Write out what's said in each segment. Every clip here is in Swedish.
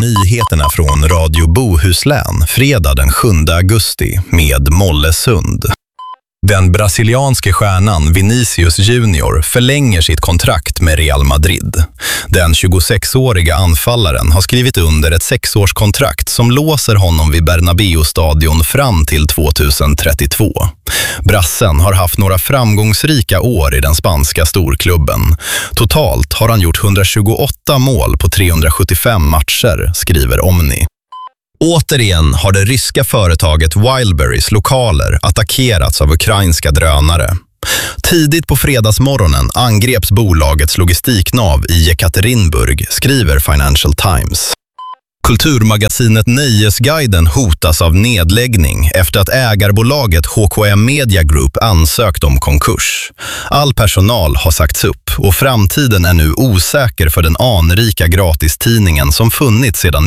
Nyheterna från Radio Bohuslän fredag den 7 augusti med Molle Sund. Den brasilianske stjärnan Vinicius Junior förlänger sitt kontrakt med Real Madrid. Den 26-åriga anfallaren har skrivit under ett 6-årskontrakt som låser honom vid Bernabéu-stadion fram till 2032. Brassen har haft några framgångsrika år i den spanska storklubben. Totalt har han gjort 128 mål på 375 matcher, skriver Omni. Återigen har det ryska företaget Wildberries lokaler attackerats av ukrainska drönare. Tidigt på fredagsmorgonen angreps bolagets logistiknav i Jekaterinburg, skriver Financial Times. Kulturmagasinet Nöjesguiden hotas av nedläggning efter att ägarbolaget HKM Media Group ansökt om konkurs. All personal har sagts upp och framtiden är nu osäker för den anrika gratistidningen som funnits sedan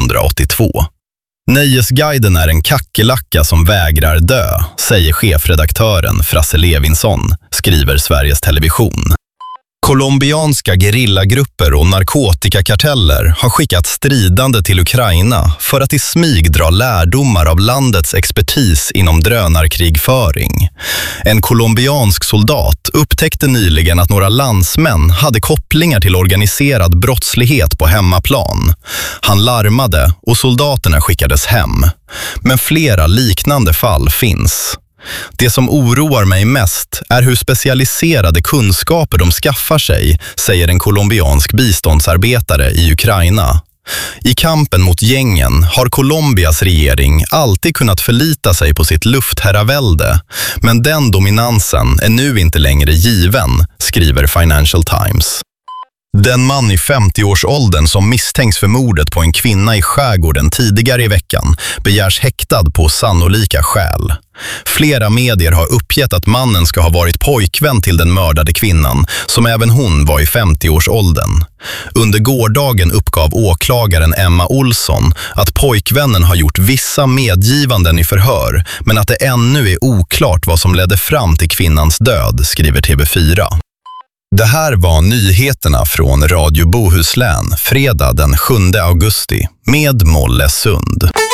1982. Nöjesguiden är en kackelacka som vägrar dö, säger chefredaktören Frasse Levinson, skriver Sveriges Television. Colombianska gerillagrupper och narkotikakarteller har skickat stridande till Ukraina för att i smyg dra lärdomar av landets expertis inom drönarkrigföring. En colombiansk soldat upptäckte nyligen att några landsmän hade kopplingar till organiserad brottslighet på hemmaplan. Han larmade och soldaterna skickades hem. Men flera liknande fall finns. Det som oroar mig mest är hur specialiserade kunskaper de skaffar sig, säger en colombiansk biståndsarbetare i Ukraina. I kampen mot gängen har Colombias regering alltid kunnat förlita sig på sitt luftherravälde, men den dominansen är nu inte längre given, skriver Financial Times. Den man i 50-årsåldern som misstänks för mordet på en kvinna i skärgården tidigare i veckan begärs häktad på sannolika skäl. Flera medier har uppgett att mannen ska ha varit pojkvän till den mördade kvinnan, som även hon var i 50-årsåldern. Under gårdagen uppgav åklagaren Emma Olsson att pojkvännen har gjort vissa medgivanden i förhör, men att det ännu är oklart vad som ledde fram till kvinnans död, skriver TV4. Det här var nyheterna från Radio Bohuslän fredag den 7 augusti med Molle Sund.